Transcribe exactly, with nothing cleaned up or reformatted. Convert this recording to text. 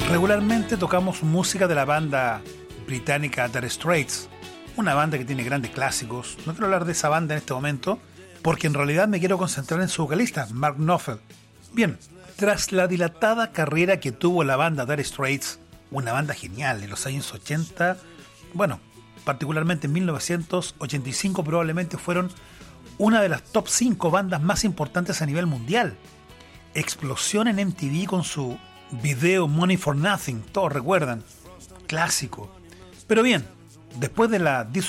Regularmente tocamos música de la banda británica Dire Straits, una banda que tiene grandes clásicos. No quiero hablar de esa banda en este momento, porque en realidad me quiero concentrar en su vocalista, Mark Knopfler. Bien, tras la dilatada carrera que tuvo la banda Dire Straits, una banda genial en los años ochenta, bueno, particularmente en mil novecientos ochenta y cinco probablemente fueron una de las top cinco bandas más importantes a nivel mundial. Explosión en M T V con su video Money for Nothing, todos recuerdan, clásico. Pero bien, después de la disolución